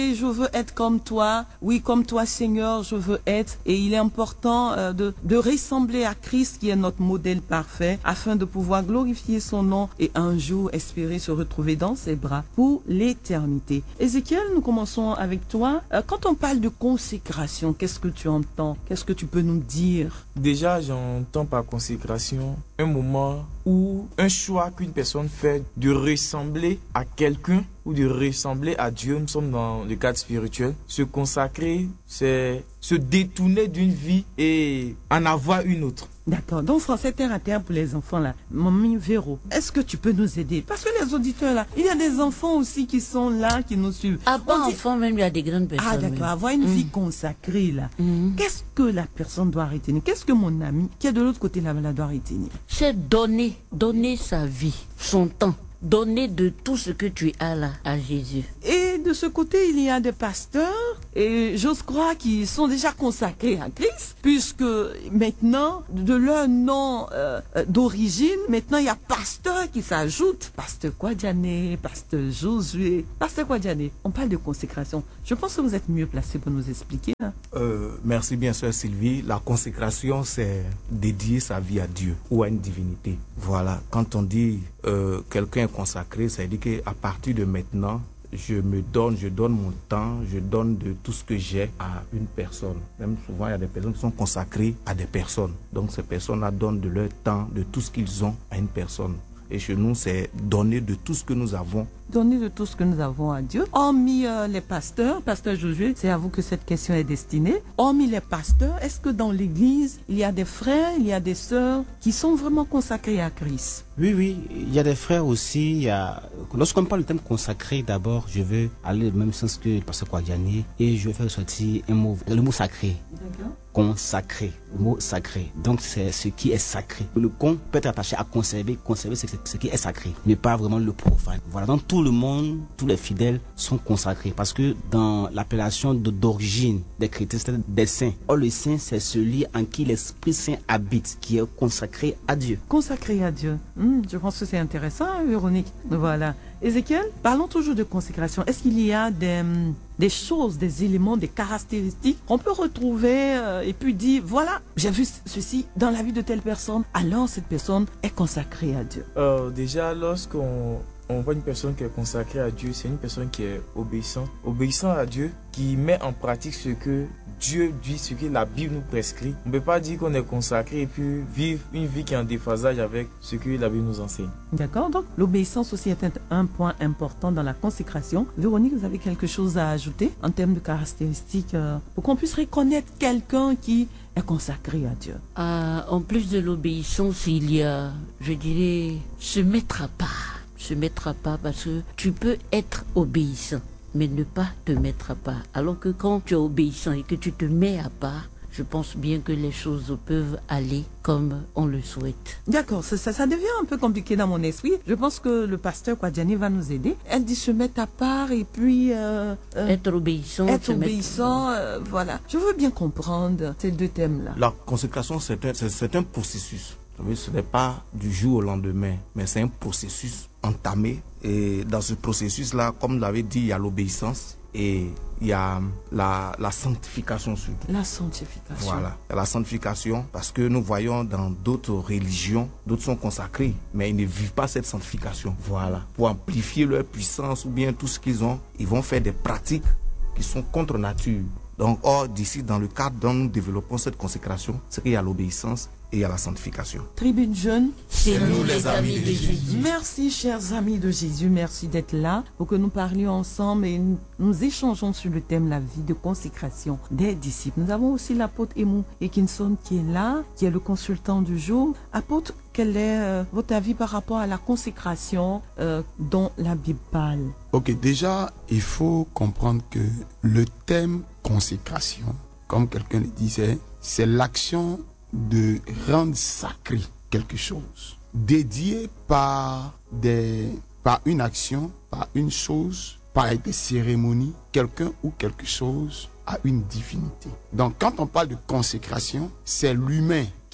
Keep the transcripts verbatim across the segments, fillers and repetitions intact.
oui, je veux être comme toi. Oui, comme toi, Seigneur, je veux être. Et il est important euh, de, de ressembler à Christ, qui est notre modèle parfait, afin de pouvoir glorifier son nom et un jour espérer se retrouver dans ses bras pour l'éternité. Ézéchiel, nous commençons avec toi. Euh, quand on parle de consécration, qu'est-ce que tu entends? Qu'est-ce que tu peux nous dire? Déjà, j'entends par consécration un moment où un choix qu'une personne fait de ressembler à quelqu'un ou de ressembler à Dieu. Nous sommes dans le cadre spirituel. Se consacrer, c'est se détourner d'une vie et en avoir une autre. D'accord. Donc, français terre à terre pour les enfants, là. Mamie Véro, est-ce que tu peux nous aider? Parce que les auditeurs, là, il y a des enfants aussi qui sont là, qui nous suivent. Ah, pas dit... enfants, même, il y a des grandes personnes. Ah, d'accord. Avoir une mmh. vie consacrée, là. Mmh. Qu'est-ce que la personne doit retenir? Qu'est-ce que mon ami, qui est de l'autre côté, là, doit retenir? C'est donner, donner sa vie, son temps. Donner de tout ce que tu as là à Jésus. Et de ce côté, il y a des pasteurs, et j'ose croire qu'ils sont déjà consacrés à Christ, puisque maintenant, de leur nom euh, d'origine, maintenant il y a pasteur qui s'ajoute. Pasteur Kouadiané, pasteur Josué, pasteur Kouadiané. On parle de consécration. Je pense que vous êtes mieux placé pour nous expliquer. Hein? Euh, merci bien, sœur Sylvie. La consécration, c'est dédier sa vie à Dieu ou à une divinité. Voilà. Quand on dit euh, quelqu'un consacré, ça veut dire qu'à partir de maintenant, je me donne, je donne mon temps, je donne de tout ce que j'ai à une personne. Même souvent, il y a des personnes qui sont consacrées à des personnes. Donc, ces personnes-là donnent de leur temps, de tout ce qu'ils ont à une personne. Et chez nous, c'est donner de tout ce que nous avons. Donner de tout ce que nous avons à Dieu. Hormis euh, les pasteurs, pasteur Josué, c'est à vous que cette question est destinée. Hormis les pasteurs, est-ce que dans l'église, il y a des frères, il y a des sœurs qui sont vraiment consacrés à Christ? Oui, oui, il y a des frères aussi. Il y a... Lorsqu'on parle du thème consacré, d'abord, je veux aller dans le même sens que le pasteur Kouadiané et je vais faire sortir un mot, le mot sacré. D'accord. Consacré, le mot sacré. Donc, c'est ce qui est sacré. Le con peut être attaché à conserver. Conserver, c'est ce qui est sacré, mais pas vraiment le profane. Voilà, donc tout le monde, tous les fidèles sont consacrés parce que dans l'appellation de, d'origine des chrétiens, c'est des saints. Or, le saint, c'est celui en qui l'Esprit Saint habite, qui est consacré à Dieu. Consacré à Dieu. Hum, je pense que c'est intéressant, hein, Véronique. Voilà. Ézéchiel, parlons toujours de consécration. Est-ce qu'il y a des, des choses, des éléments, des caractéristiques qu'on peut retrouver euh, et puis dire, voilà, j'ai vu ceci dans la vie de telle personne, alors cette personne est consacrée à Dieu? Euh, déjà, lorsqu'on on voit une personne qui est consacrée à Dieu, c'est une personne qui est obéissante, obéissant à Dieu, qui met en pratique ce que Dieu dit, ce que la Bible nous prescrit. On ne peut pas dire qu'on est consacré et puis vivre une vie qui est en déphasage avec ce que la Bible nous enseigne. D'accord, donc l'obéissance aussi est un point important dans la consécration. Véronique, vous avez quelque chose à ajouter en termes de caractéristiques euh, pour qu'on puisse reconnaître quelqu'un qui est consacré à Dieu? Euh, en plus de l'obéissance, il y a, je dirais, se mettre à part. Se mettre à part parce que tu peux être obéissant, mais ne pas te mettre à part. Alors que quand tu es obéissant et que tu te mets à part, je pense bien que les choses peuvent aller comme on le souhaite. D'accord, ça, ça, ça devient un peu compliqué dans mon esprit. Je pense que le pasteur Kouadiané va nous aider. Elle dit se mettre à part et puis... Euh, euh, être obéissant. Être obéissant, mettre... euh, voilà. Je veux bien comprendre ces deux thèmes-là. La consécration, c'est un, c'est, c'est un processus. Ce n'est pas du jour au lendemain, mais c'est un processus entamé. Et dans ce processus-là, comme vous l'avez dit, il y a l'obéissance et il y a la, la sanctification surtout. La sanctification. Voilà, la sanctification, parce que nous voyons dans d'autres religions, d'autres sont consacrés, mais ils ne vivent pas cette sanctification. Voilà, pour amplifier leur puissance ou bien tout ce qu'ils ont, ils vont faire des pratiques qui sont contre nature. Donc, or, d'ici, dans le cadre dont nous développons cette consécration, c'est qu'il y a l'obéissance et à la sanctification. Tribune jeune, c'est nous les amis de Jésus. Merci chers amis de Jésus, merci d'être là pour que nous parlions ensemble et nous, nous échangeons sur le thème la vie de consécration des disciples. Nous avons aussi l'apôtre Emou Ekinson qui est là, qui est le consultant du jour. Apôtre, quel est euh, votre avis par rapport à la consécration euh, dont la Bible parle? Ok, déjà, il faut comprendre que le thème consécration, comme quelqu'un le disait, c'est l'action de rendre sacré quelque chose, dédié par des, par une action, par une chose, par des cérémonies, quelqu'un ou quelque chose à une divinité. Donc, quand on parle de consécration, c'est l'humain qui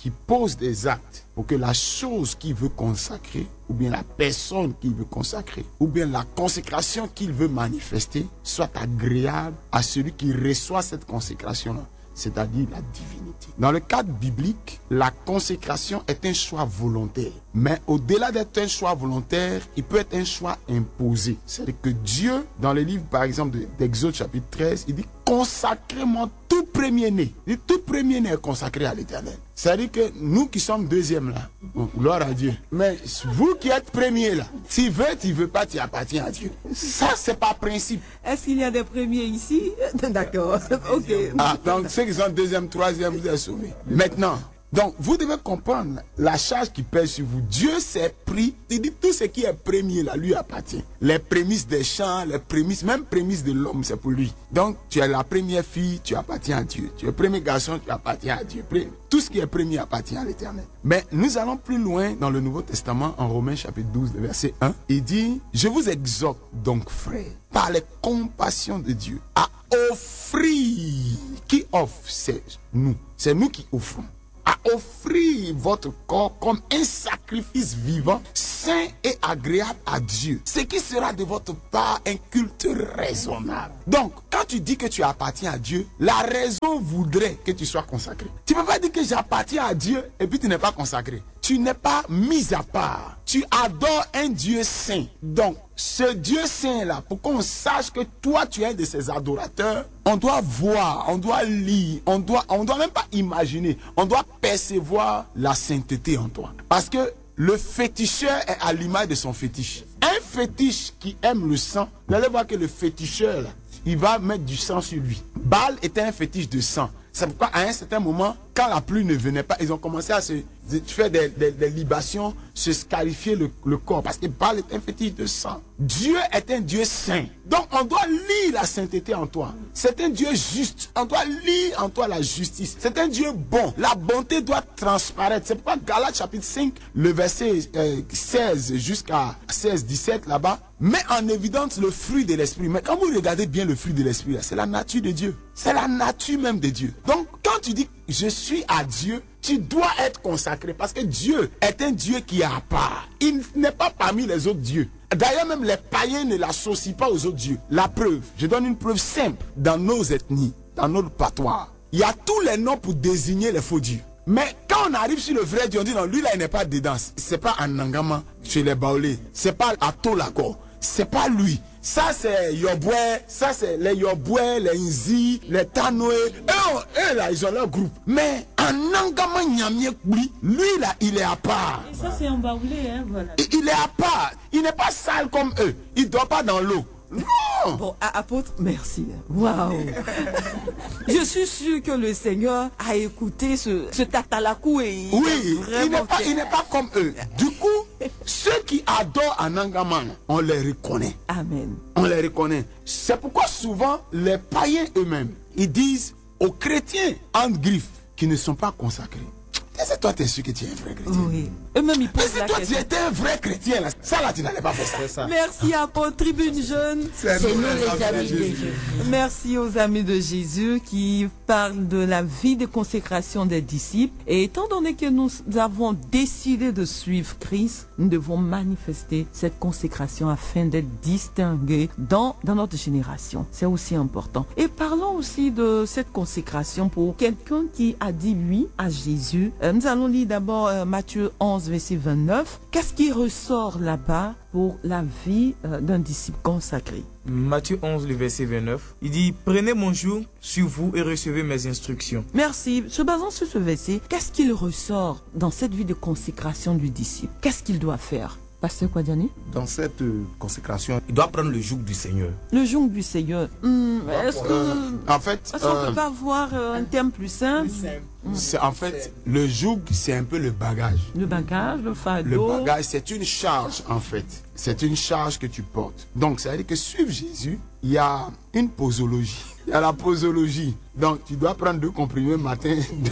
qui pose des actes pour que la chose qu'il veut consacrer, ou bien la personne qu'il veut consacrer, ou bien la consécration qu'il veut manifester, soit agréable à celui qui reçoit cette consécration-là, c'est-à-dire la divinité. Dans le cadre biblique, la consécration est un choix volontaire. Mais au-delà d'être un choix volontaire, il peut être un choix imposé. C'est-à-dire que Dieu, dans le livre par exemple d'Exode chapitre treize, il dit « Consacrez-moi tout premier-né ». Il dit « Tout premier-né est consacré à l'Éternel ». C'est-à-dire que nous qui sommes deuxième là, bon, gloire à Dieu. Mais vous qui êtes premier là, tu veux, tu veux pas, tu appartiens à Dieu. Ça, c'est pas principe. Est-ce qu'il y a des premiers ici? D'accord, ok. Ah, donc ceux qui sont deuxième, troisième, vous êtes sauvés. Maintenant, donc vous devez comprendre la charge qui pèse sur vous. Dieu s'est pris, il dit tout ce qui est premier là, lui appartient. Les prémices des champs, les prémices, même prémices de l'homme, c'est pour lui. Donc tu es la première fille, tu appartiens à Dieu. Tu es le premier garçon, tu appartiens à Dieu. Tout ce qui est premier appartient à l'Éternel. Mais nous allons plus loin dans le Nouveau Testament, en Romains chapitre douze, verset un. Il dit, je vous exhorte donc frères, par les compassions de Dieu, à offrir. Qui offre? C'est nous. C'est nous qui offrons. À offrir votre corps comme un sacrifice vivant, saint et agréable à Dieu. Ce qui sera de votre part un culte raisonnable. Donc, quand tu dis que tu appartiens à Dieu, la raison voudrait que tu sois consacré. Tu ne peux pas dire que j'appartiens à Dieu et puis tu n'es pas consacré. Tu n'es pas mis à part. Tu adores un Dieu saint. Donc, ce Dieu saint-là, pour qu'on sache que toi, tu es un de ses adorateurs, on doit voir, on doit lire, on doit, on doit même pas imaginer, on doit percevoir la sainteté en toi. Parce que le féticheur est à l'image de son fétiche. Un fétiche qui aime le sang, vous allez voir que le féticheur, là, il va mettre du sang sur lui. Baal était un fétiche de sang. C'est pourquoi à un certain moment, quand la pluie ne venait pas, ils ont commencé à se faire des, des, des libations, se scarifier le, le corps. Parce que Baal est un fétiche de sang. Dieu est un Dieu saint. Donc on doit lire la sainteté en toi. C'est un Dieu juste. On doit lire en toi la justice. C'est un Dieu bon. La bonté doit transparaître. C'est pourquoi Galates chapitre cinq, le verset euh, seize jusqu'à seize dix-sept là-bas, met en évidence le fruit de l'esprit. Mais quand vous regardez bien le fruit de l'esprit, c'est la nature de Dieu. C'est la nature même de Dieu. Donc quand tu dis je suis à Dieu, tu dois être consacré parce que Dieu est un Dieu qui est à part. Il n'est pas parmi les autres dieux. D'ailleurs, même les païens ne l'associent pas aux autres dieux. La preuve, je donne une preuve simple. Dans nos ethnies, dans notre patois, il y a tous les noms pour désigner les faux dieux. Mais quand on arrive sur le vrai Dieu, on dit non, lui là, il n'est pas dedans. C'est pas en Nangama, chez les Baolés. C'est pas à Tolako. C'est pas lui. Ça c'est Yobwe, ça c'est les Yobwe, les Nzi, les Tanoé. Eux, eux là, ils ont leur groupe. Mais en Nangama Nyamiekbli, lui là, il est à part. Et ça c'est en Baoulé, hein, voilà. Il est à part. Il n'est pas sale comme eux. Il ne dort pas dans l'eau. Non. Bon, apôtre, merci. Waouh. Je suis sûr que le Seigneur a écouté ce, ce tatalakou et oui, il il n'est pas, il n'est pas comme eux. Du coup, ceux qui adorent en Angaman, on les reconnaît. Amen. On les reconnaît. C'est pourquoi souvent les païens eux-mêmes, ils disent aux chrétiens entre griffes qui ne sont pas consacrés. Est-ce que toi, tu es sûr que tu es un vrai chrétien? Oui. Eux-mêmes, ils posent la toi, question. tu étais un vrai chrétien, là. Ça, là, tu n'allais pas faire ça. Merci, apôtre, tribune jeune. C'est nous les amis de Jésus. Merci aux amis de Jésus qui parlent de la vie de consécration des disciples. Et étant donné que nous avons décidé de suivre Christ, nous devons manifester cette consécration afin d'être distingués dans, dans notre génération. C'est aussi important. Et parlons aussi de cette consécration pour quelqu'un qui a dit oui à Jésus. Nous allons lire d'abord euh, Matthieu onze, verset vingt-neuf. Qu'est-ce qui ressort là-bas pour la vie euh, d'un disciple consacré? Matthieu onze, le verset vingt-neuf, il dit « Prenez mon joug sur vous et recevez mes instructions. » Merci. Se basant sur ce verset, qu'est-ce qu'il ressort dans cette vie de consécration du disciple? Qu'est-ce qu'il doit faire? Pasteur Kwadiani? Dans cette euh, consécration, il doit prendre le joug du Seigneur. Le joug du Seigneur. Hum, est-ce que, Euh, en fait, est-ce qu'on euh, peut pas avoir euh, un terme plus simple? c'est, en fait, le joug, c'est un peu le bagage. Le bagage, le Le fardeau. bagage, c'est une charge, en fait. C'est une charge que tu portes. Donc, ça veut dire que suivre Jésus, il y a une posologie. il y a la posologie. Donc, tu dois prendre deux comprimés matin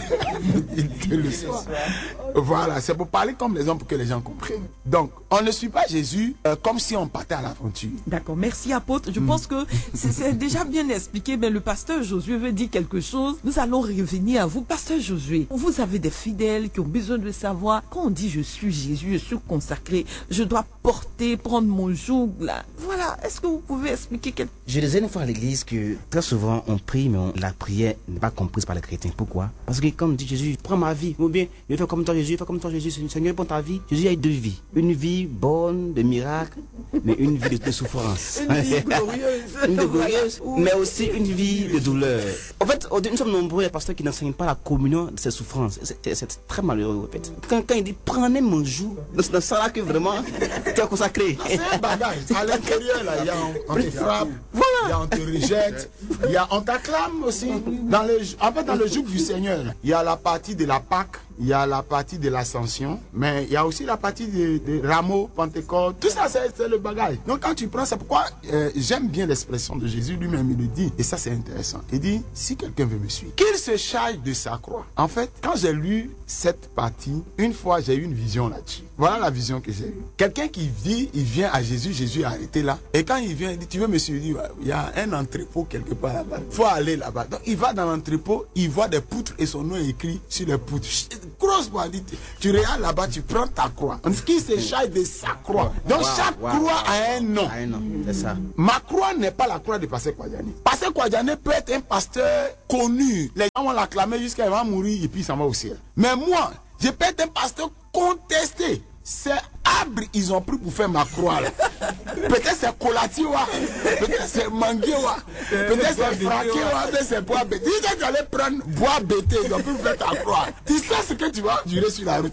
et le soir. Voilà, c'est pour parler comme les hommes pour que les gens comprennent. Donc, on ne suit pas Jésus euh, comme si on partait à l'aventure. D'accord, merci apôtre. Je mm. pense que c'est déjà bien expliqué, mais le pasteur Josué veut dire quelque chose. Nous allons revenir à vous. Pasteur Josué, vous avez des fidèles qui ont besoin de savoir, quand on dit je suis Jésus, je suis consacré, je dois porter, prendre mon joug, là. Voilà, est-ce que vous pouvez expliquer quelque chose? Je disais une fois à l'église que très souvent on prie, mais on, la prière n'est pas comprise par les chrétiens. Pourquoi? Parce que quand on dit Jésus, prends ma vie, ou bien je fais comme toi Jésus, fais comme toi Jésus, Seigneur, prends ta vie. Jésus a deux vies. Une vie bonne, de miracles, mais une vie de, de souffrance. Une vie glorieuse. Une vie glorieuse, mais aussi une vie de douleur. En fait, nous sommes nombreux, les pasteurs qui n'enseignent pas la communion de ces souffrances. C'est très malheureux, en fait. Quand, quand il dit, prenez mon joug, dans ça là que vraiment, tu es consacré. C'est un bagage. À l'intérieur, là, il y a on, on te frappe, voilà. Il y a on te rejette, il y a on t'acclame aussi. Dans le, en fait, dans le joug du Seigneur, il y a la partie de la Pâque, il y a la partie de l'Ascension, mais il y a aussi la partie de, de Rameau, Pentecôte, tout ça c'est le bagage. Donc quand tu prends, c'est pourquoi euh, j'aime bien l'expression de Jésus lui-même, il le dit, et ça c'est intéressant. Il dit, si quelqu'un veut me suivre, qu'il se charge de sa croix. En fait, quand j'ai lu cette partie, une fois j'ai eu une vision là-dessus. Voilà la vision que j'ai eue. Quelqu'un qui dit, il vient à Jésus, Jésus est arrêté là, et quand il vient, il dit, tu veux me suivre, il dit, il y a un entrepôt quelque part là-bas, il faut aller là-bas. Donc il va dans l'entrepôt, il voit des poutres et son nom est écrit sur les poutres. Grosse bandite. Tu regardes là-bas, tu prends ta croix. Qui se charge de sa croix. Donc wow, chaque wow, croix wow. a un nom. A un nom. C'est ça. Ma croix n'est pas la croix de Pasteur Kouadiané. Pasteur Kouadiané peut être un pasteur connu. Les gens vont l'acclamer jusqu'à il va mourir et puis il s'en va au ciel. Mais moi, je peux être un pasteur contesté. C'est Abre, ils ont pris pour faire ma croix là. Peut-être c'est Colatiwa, peut-être c'est Manguewa, peut-être c'est Fraquewa, peut-être c'est Bois Bété. Dis que tu allais prendre Bois Bété, ils ont pu faire ta croix. Tu sais ce que tu vas durer sur la route.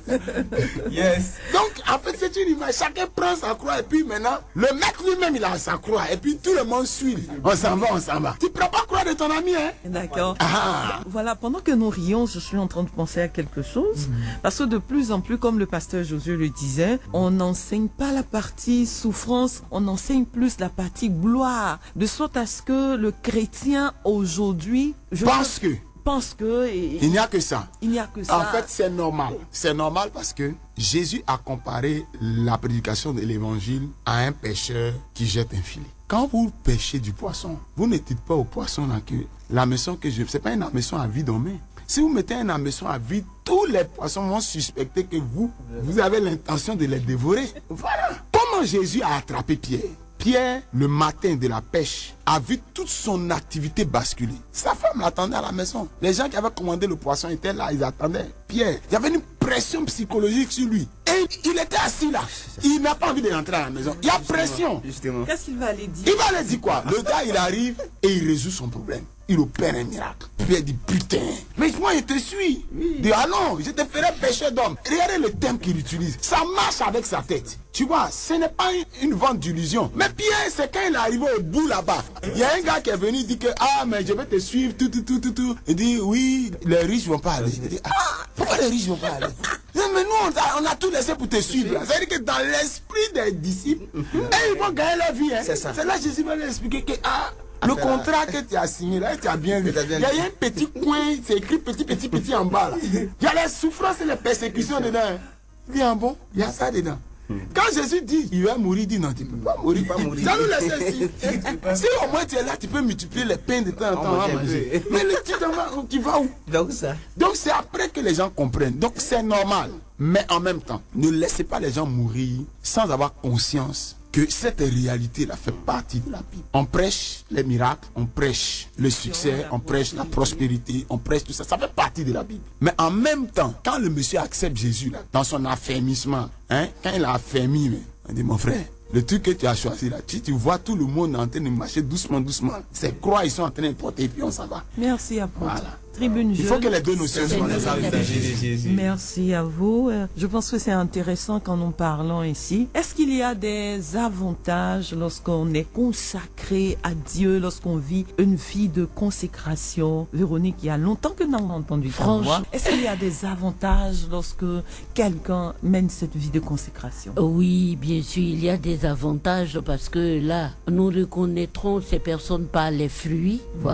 Yes. Donc en fait c'est une image, chacun prend sa croix et puis maintenant, le mec lui-même il a sa croix et puis tout le monde suit. On s'en va, on s'en va. Tu prends pas croix de ton ami, hein? D'accord. Ah. Voilà, pendant que nous rions, je suis en train de penser à quelque chose. Mmh. Parce que de plus en plus, comme le pasteur Josué le disait, on n'enseigne pas la partie souffrance, on enseigne plus la partie gloire. De sorte à ce que le chrétien aujourd'hui... Je pense que... pense que... Et, il n'y a que ça. Il n'y a que ça. En fait, c'est normal. C'est normal parce que Jésus a comparé la prédication de l'évangile à un pêcheur qui jette un filet. Quand vous pêchez du poisson, vous ne dites pas au poisson là que l'hameçon que je... C'est pas une hameçon à vide en main. Si vous mettez un hameçon à vide, tous les poissons vont suspecter que vous, vous avez l'intention de les dévorer. Voilà. Comment Jésus a attrapé Pierre? Pierre, le matin de la pêche, a vu toute son activité basculer. Sa femme l'attendait à la maison. Les gens qui avaient commandé le poisson étaient là, ils attendaient. Pierre, il y avait une pression psychologique sur lui. Et il était assis là. Il n'a pas envie de rentrer à la maison. Il y a pression. Qu'est-ce qu'il va aller dire? Il va aller dire quoi? Le gars, il arrive et il résout son problème. Il opère un miracle. Pierre dit, putain, mais moi je te suis. Il dit, allons, je te ferai pécher d'homme. Regardez le thème qu'il utilise. Ça marche avec sa tête. Tu vois, ce n'est pas une, une vente d'illusion. Mais Pierre, c'est quand il est arrivé au bout là-bas. Il y a un gars qui est venu, il dit que, ah, mais je vais te suivre, tout, tout, tout, tout, tout. Il dit, oui, les riches vont pas aller. Il dit, ah, pourquoi les riches vont pas aller? Mais nous, on a, on a tout laissé pour te suivre. C'est-à-dire que dans l'esprit des disciples, et ils vont gagner leur vie. Hein. C'est ça. C'est là que Jésus va leur expliquer que, ah, le contrat que tu as signé là, tu as bien vu. Il y a un petit coin, c'est écrit petit, petit, petit en bas là. Il y a les souffrances et les persécutions dedans. Il dit, ah bon, il y a ça dedans. Quand Jésus dit, il va mourir, il dit non, tu ne peux pas mourir. Pas mourir. Ça nous laisse ici. Si au moins tu es là, tu peux multiplier les pains de temps en temps à manger. Mais le petit enfant, tu vas où? Vers où ça? Donc c'est après que les gens comprennent. Donc c'est normal. Mais en même temps, ne laissez pas les gens mourir sans avoir conscience que cette réalité-là fait partie de la Bible. On prêche les miracles, on prêche le succès, on prêche la prospérité, on prêche tout ça. Ça fait partie de la Bible. Mais en même temps, quand le monsieur accepte Jésus, là, dans son affermissement, hein, quand il a affermi, mais, on dit, mon frère, le truc que tu as choisi là, tu, tu vois tout le monde en train de marcher doucement, doucement. Ces croix, ils sont en train de porter et puis on s'en va. Merci à vous. Voilà. Tribune Il faut que les deux notions soient les Merci à vous. Je pense que c'est intéressant quand nous parlons ici. Est-ce qu'il y a des avantages lorsqu'on est consacré à Dieu, lorsqu'on vit une vie de consécration? Véronique, il y a longtemps que nous avons entendu ta voix. Est-ce qu'il y a des avantages lorsque quelqu'un mène cette vie de consécration? Oui, bien sûr, il y a des avantages parce que là, nous reconnaîtrons ces personnes par les fruits, mmh. voilà.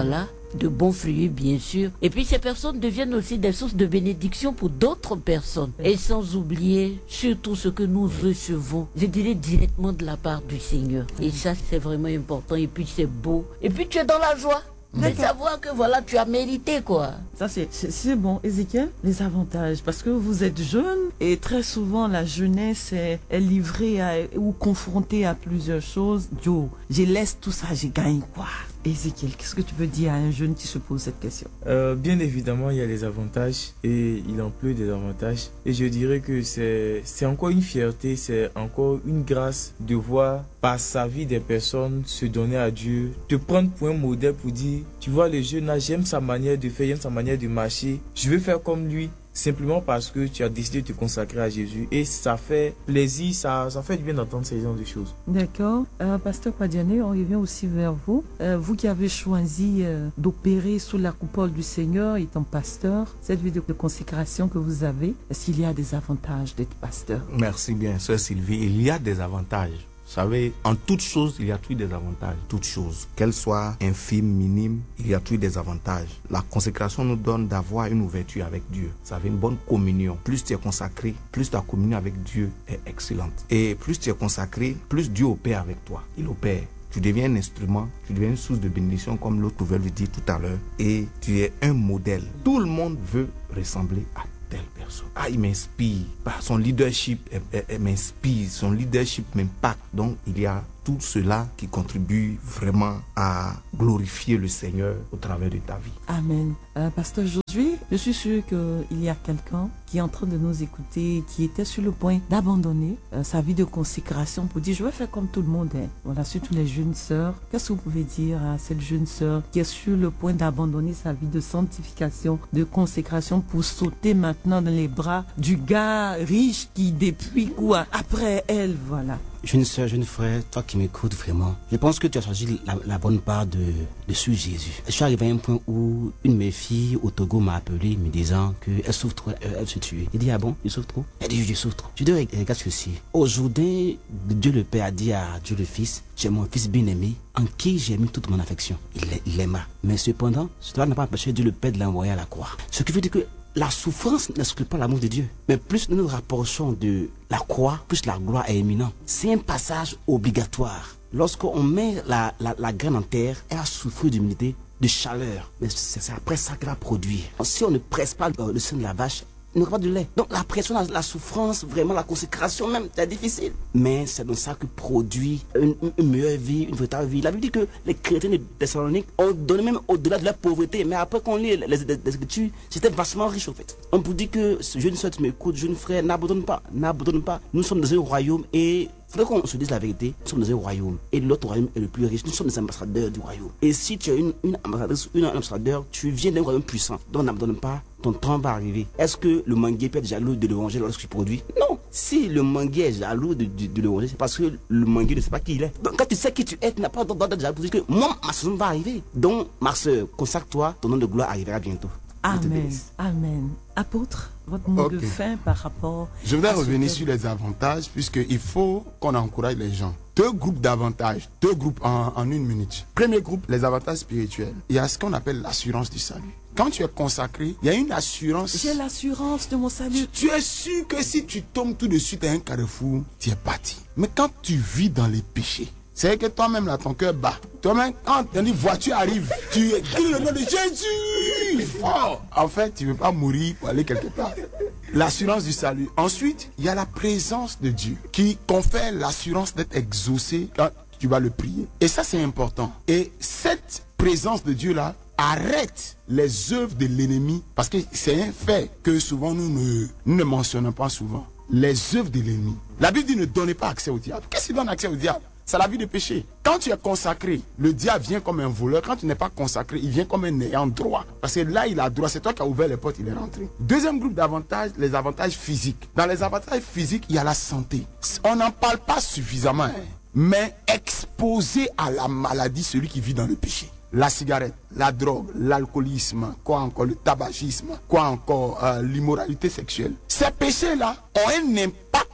de bons fruits, bien sûr. Et puis ces personnes deviennent aussi des sources de bénédiction pour d'autres personnes. Et sans oublier surtout ce que nous recevons, je dirais directement de la part du Seigneur. Et ça, c'est vraiment important. Et puis c'est beau. Et puis tu es dans la joie. De savoir que voilà, tu as mérité quoi. Ça c'est c'est bon. Ézéchiel, les avantages, parce que vous êtes jeune et très souvent la jeunesse est, est livrée à, ou confrontée à plusieurs choses. Yo, je laisse tout ça, je gagne quoi. Ézéchiel, qu'est-ce que tu peux dire à un jeune qui se pose cette question? Euh, bien évidemment, il y a les avantages et il en pleut des avantages. Et je dirais que c'est c'est encore une fierté, c'est encore une grâce de voir par sa vie des personnes se donner à Dieu, te prendre pour un modèle pour dire, tu vois le jeune là, j'aime sa manière de faire, j'aime sa manière de marcher, je veux faire comme lui. Simplement parce que tu as décidé de te consacrer à Jésus. Et ça fait plaisir, ça, ça fait du bien d'entendre ces genres de choses. D'accord. Euh, Pasteur Kwadiane, on revient aussi vers vous. Euh, vous qui avez choisi euh, d'opérer sous la coupole du Seigneur, étant pasteur, cette vie de consécration que vous avez, est-ce qu'il y a des avantages d'être pasteur? Merci bien, sœur Sylvie. Il y a des avantages. Vous savez, en toute chose, il y a toujours des avantages. Toute chose, qu'elle soit infime, minime, il y a toujours des avantages. La consécration nous donne d'avoir une ouverture avec Dieu. Vous savez, une bonne communion. Plus tu es consacré, plus ta communion avec Dieu est excellente. Et plus tu es consacré, plus Dieu opère avec toi. Il opère. Tu deviens un instrument, tu deviens une source de bénédiction, comme l'autre pouvait le dire tout à l'heure. Et tu es un modèle. Tout le monde veut ressembler à telle personne. Ah, il m'inspire. Son leadership m'inspire. Son leadership m'impacte. Donc, il y a tout cela qui contribue vraiment à glorifier le Seigneur au travers de ta vie. Amen. Euh, Pasteur Josué, je suis sûr qu'il y a quelqu'un qui est en train de nous écouter, qui était sur le point d'abandonner euh, sa vie de consécration pour dire, je vais faire comme tout le monde. Hein. Voilà, surtout les jeunes sœurs. Qu'est-ce que vous pouvez dire à cette jeune sœur qui est sur le point d'abandonner sa vie de sanctification, de consécration pour sauter maintenant dans les bras du gars riche qui depuis quoi après elle, voilà. Jeune sœur, jeune frère, toi qui m'écoutes vraiment, je pense que tu as choisi la, la bonne part de, de suivre Jésus. Je suis arrivé à un point où une de mes filles au Togo m'a appelé me disant qu'elle souffre trop, elle, elle se tuer. J'ai dit, ah bon, je souffre trop? Elle dit, je souffre trop. Je dis, regarde ceci. Aujourd'hui, Dieu le Père a dit à Dieu le Fils, tu es mon fils bien-aimé, en qui j'ai mis toute mon affection. Il l'aima. Mais cependant, cela n'a pas empêché Dieu le Père de l'envoyer à la croix. Ce qui veut dire que la souffrance n'exclut pas l'amour de Dieu. Mais plus nous nous rapprochons de la croix, plus la gloire est éminente. C'est un passage obligatoire. Lorsqu'on met la, la, la graine en terre, elle a souffert d'humidité, de chaleur. Mais c'est après ça qu'elle va produire. Si on ne presse pas le sein de la vache, il n'y aura pas de lait. Donc la pression, la, la souffrance, vraiment la consécration même, c'est difficile. Mais c'est dans ça que produit une, une meilleure vie, une véritable vie. La Bible dit que les chrétiens de Thessalonique ont donné même au-delà de la pauvreté. Mais après qu'on lit les, les, les Écritures, c'était vachement riche en fait. On peut dire que ce jeune soeur, tu m'écoutes, jeune frère, n'abandonne pas, n'abandonne pas. Nous sommes dans un royaume et il faudrait qu'on se dise la vérité. Nous sommes dans un royaume et l'autre royaume est le plus riche. Nous sommes des ambassadeurs du royaume. Et si tu es une, une ambassadrice, une ambassadeur, tu viens d'un royaume puissant. Donc n'abandonne pas, ton temps va arriver. Est-ce que le manguier peut être jaloux de l'évangile lorsque tu produis? Non. Si le manguier est jaloux de, de, de l'évangile, c'est parce que le manguier ne sait pas qui il est. Donc quand tu sais qui tu es, tu n'as pas droit d'être jaloux pour dire que moi, ma saison va arriver. Donc, ma soeur, consacre-toi, ton nom de gloire arrivera bientôt. Amen. Amen. Apôtre, votre mot okay. de fin par rapport... Je voudrais revenir sur les avantages, puisqu'il faut qu'on encourage les gens. Deux groupes d'avantages, deux groupes en, en une minute. Premier groupe, les avantages spirituels. Il y a ce qu'on appelle l'assurance du salut. Quand tu es consacré, il y a une assurance. J'ai l'assurance de mon salut. Tu, tu es sûr que si tu tombes tout de suite à un carrefour, tu es parti. Mais quand tu vis dans les péchés, c'est que toi-même là, ton cœur bat. Toi-même, quand une voiture arrive, tu cries le nom de Jésus fort. En fait, tu ne veux pas mourir pour aller quelque part. L'assurance du salut. Ensuite, il y a la présence de Dieu qui confère l'assurance d'être exaucé quand tu vas le prier. Et ça, c'est important. Et cette présence de Dieu-là arrête les œuvres de l'ennemi, parce que c'est un fait que souvent nous ne, nous ne mentionnons pas souvent. Les œuvres de l'ennemi. La Bible dit ne donnez pas accès au diable. Qu'est-ce qui donne accès au diable? C'est la vie de péché. Quand tu es consacré, le diable vient comme un voleur. Quand tu n'es pas consacré, il vient comme un ayant droit. Parce que là, il a droit. C'est toi qui as ouvert les portes, il est rentré. Deuxième groupe d'avantages, les avantages physiques. Dans les avantages physiques, il y a la santé. On n'en parle pas suffisamment. Hein. Mais exposé à la maladie, celui qui vit dans le péché. La cigarette, la drogue, l'alcoolisme, quoi encore, le tabagisme, quoi encore, euh, l'immoralité sexuelle. Ces péchés-là ont un impact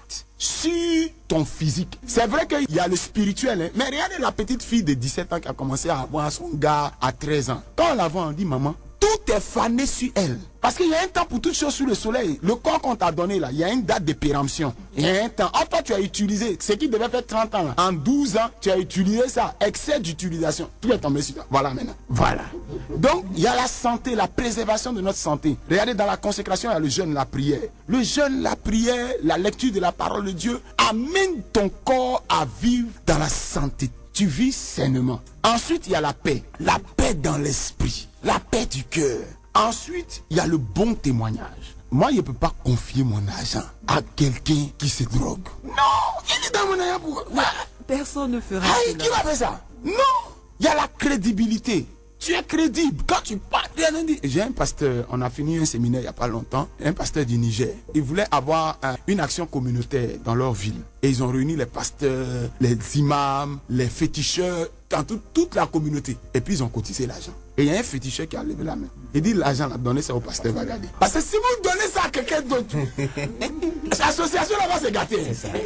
impact sur ton physique. C'est vrai qu'il y a le spirituel, hein, mais regardez la petite fille de dix-sept ans qui a commencé à avoir son gars à treize ans. Quand on la voit, on dit maman, tout est fané sur elle. Parce qu'il y a un temps pour toutes choses sous le soleil. Le corps qu'on t'a donné là, il y a une date de péremption. Il y a un temps. Oh, toi, tu as utilisé ce qui devait faire trente ans là. En douze ans, tu as utilisé ça. Excès d'utilisation. Tout est tombé sur toi. Voilà maintenant. Voilà. Donc, il y a la santé, la préservation de notre santé. Regardez, dans la consécration, il y a le jeûne, la prière. Le jeûne, la prière, la lecture de la parole de Dieu amène ton corps à vivre dans la santé. Tu vis sainement. Ensuite, il y a la paix. La paix dans l'esprit. La paix du cœur. Ensuite, il y a le bon témoignage. Moi, je ne peux pas confier mon argent à quelqu'un qui se drogue. Non, il est dans mon argent pour... Personne ne fera Ah, cela. qui va faire ça? Non, il y a la crédibilité. Tu es crédible. Quand tu parles, j'ai un pasteur, on a fini un séminaire il n'y a pas longtemps, un pasteur du Niger. Il voulait avoir un, une action communautaire dans leur ville. Et ils ont réuni les pasteurs, les imams, les féticheurs, dans tout, toute la communauté. Et puis ils ont cotisé l'argent. Et il y a un féticheur qui a levé la main. Il dit l'argent, l'a donné ça au pasteur Bagadi. Parce que si vous donnez ça à quelqu'un d'autre, l'association là va se gâter.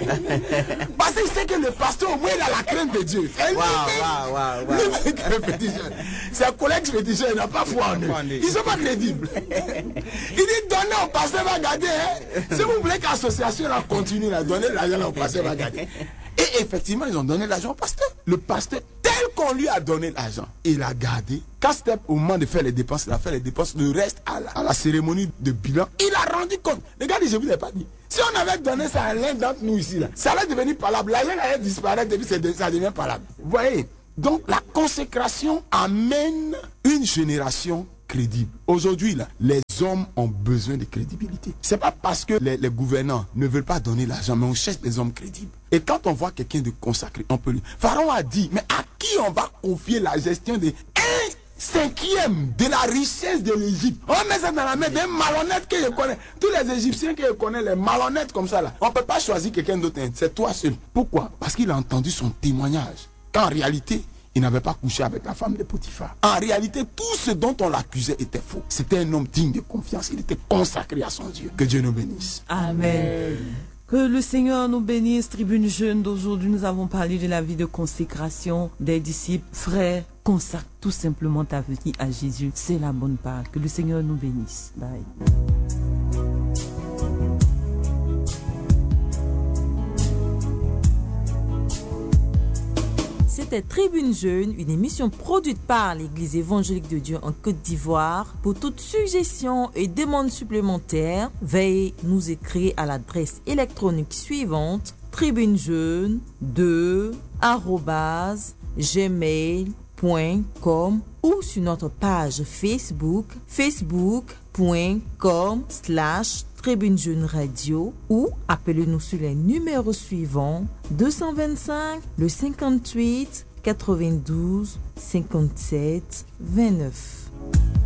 Parce qu'il sait que le pasteur, au moins, il a la crainte de Dieu. Waouh, waouh, waouh, waouh. C'est un collègue féticheur, il n'a pas foi en eux. Ils ne sont pas crédibles. Il dit donnez au pasteur Bagadi. Hein. Si vous voulez que l'association là continue, là, donnez l'argent au pasteur Bagadi. Et effectivement, ils ont donné l'argent au pasteur. Le pasteur, tel qu'on lui a donné l'argent, il a gardé. Quand c'était au moment de faire les dépenses, il a fait les dépenses, le reste à la, à la cérémonie de bilan, il a rendu compte. Les gars, je ne vous ai pas dit. Si on avait donné ça à l'un d'entre nous ici, là, ça allait devenir palable. L'argent allait disparaître et puis ça devient palable. Vous voyez? Donc, la consécration amène une génération crédible. Aujourd'hui, là, les hommes ont besoin de crédibilité. C'est pas parce que les, les gouvernants ne veulent pas donner l'argent, mais on cherche des hommes crédibles. Et quand on voit quelqu'un de consacré, on peut lui... Pharaon a dit, mais à qui on va confier la gestion de un cinquième de la richesse de l'Égypte? On met ça dans la main d'un malhonnête que je connais. Tous les Égyptiens que je connais, les malhonnêtes comme ça, là, on ne peut pas choisir quelqu'un d'autre. C'est toi seul. Pourquoi? Parce qu'il a entendu son témoignage. Qu'en réalité, il n'avait pas couché avec la femme de Potiphar. En réalité, tout ce dont on l'accusait était faux. C'était un homme digne de confiance. Il était consacré à son Dieu. Que Dieu nous bénisse. Amen. Que le Seigneur nous bénisse. Tribune jeune d'aujourd'hui, nous avons parlé de la vie de consécration des disciples. Frères, consacre tout simplement ta vie à Jésus. C'est la bonne part. Que le Seigneur nous bénisse. Bye. C'était Tribune Jeune, une émission produite par l'Église évangélique de Dieu en Côte d'Ivoire. Pour toute suggestion et demande supplémentaire, veuillez nous écrire à l'adresse électronique suivante tribunejeune deux arobase gmail point com ou sur notre page Facebook facebook.com slash Tribune Jeune Radio ou appelez-nous sur les numéros suivants deux cent vingt-cinq, le cinquante-huit, quatre-vingt-douze, cinquante-sept, vingt-neuf.